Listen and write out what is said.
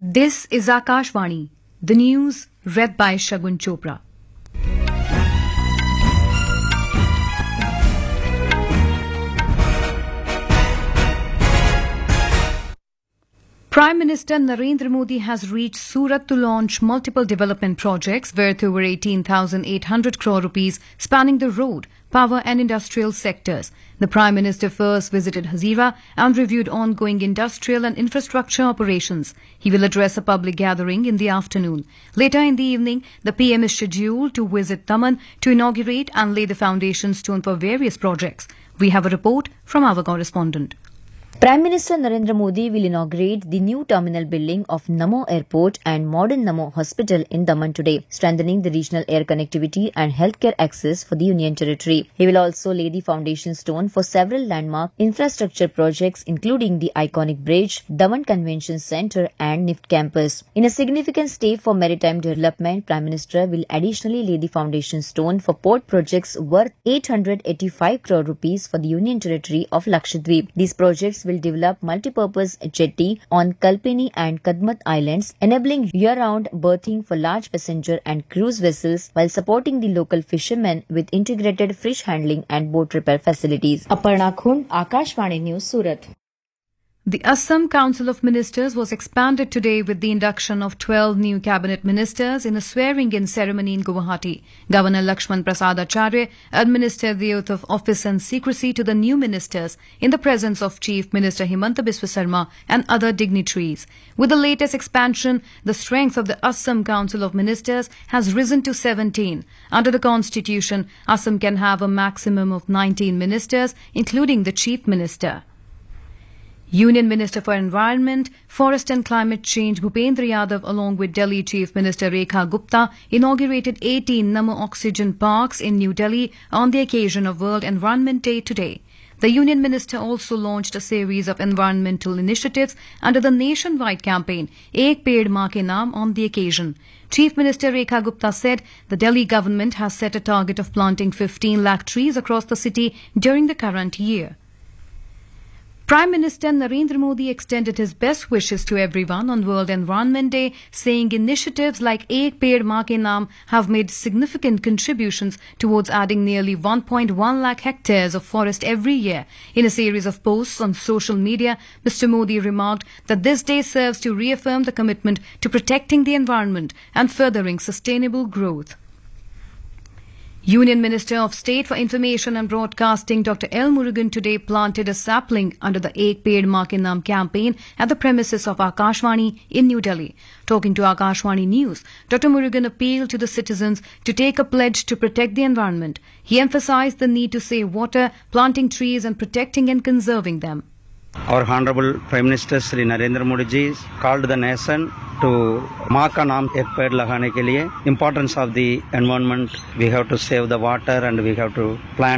This is Akashvani, the news read by Shagun Chopra. Prime Minister Narendra Modi has reached Surat to launch multiple development projects worth over 18,800 crore rupees spanning the road, power and industrial sectors. The Prime Minister first visited Hazira and reviewed ongoing industrial and infrastructure operations. He will address a public gathering in the afternoon. Later in the evening, the PM is scheduled to visit Daman to inaugurate and lay the foundation stone for various projects. We have a report from our correspondent. Prime Minister Narendra Modi will inaugurate the new terminal building of Namo Airport and modern Namo Hospital in Daman today, strengthening the regional air connectivity and healthcare access for the Union Territory. He will also lay the foundation stone for several landmark infrastructure projects including the iconic bridge, Daman Convention Centre and NIFT campus. In a significant step for maritime development, Prime Minister will additionally lay the foundation stone for port projects worth 885 crore rupees for the Union Territory of Lakshadweep. These projects will develop multi-purpose jetty on Kalpeni and Kadmat Islands, enabling year-round berthing for large passenger and cruise vessels while supporting the local fishermen with integrated fish handling and boat repair facilities. Aparna Khund, Akashvani News, Surat. The Assam Council of Ministers was expanded today with the induction of 12 new cabinet ministers in a swearing-in ceremony in Guwahati. Governor Lakshman Prasad Acharya administered the oath of office and secrecy to the new ministers in the presence of Chief Minister Himanta Biswa Sarma and other dignitaries. With the latest expansion, the strength of the Assam Council of Ministers has risen to 17. Under the Constitution, Assam can have a maximum of 19 ministers, including the Chief Minister. Union Minister for Environment, Forest and Climate Change Bhupendra Yadav along with Delhi Chief Minister Rekha Gupta inaugurated 18 Namo Oxygen Parks in New Delhi on the occasion of World Environment Day today. The Union Minister also launched a series of environmental initiatives under the nationwide campaign Ek Ped Maa Ke Naam on the occasion. Chief Minister Rekha Gupta said the Delhi government has set a target of planting 15 lakh trees across the city during the current year. Prime Minister Narendra Modi extended his best wishes to everyone on World Environment Day, saying initiatives like Ek Ped Maa Ke Naam have made significant contributions towards adding nearly 1.1 lakh hectares of forest every year. In a series of posts on social media, Mr. Modi remarked that this day serves to reaffirm the commitment to protecting the environment and furthering sustainable growth. Union Minister of State for Information and Broadcasting Dr. L. Murugan today planted a sapling under the Ek Ped Maa Ke Naam campaign at the premises of Akashvani in New Delhi. Talking to Akashvani News, Dr. Murugan appealed to the citizens to take a pledge to protect the environment. He emphasized the need to save water, planting trees and protecting and conserving them. Our Honorable Prime Minister Shri Narendra Modi ji called the nation to Maa Ka Naam Ek Ped Lagane ke liye. Importance of the environment, we have to save the water and we have to plant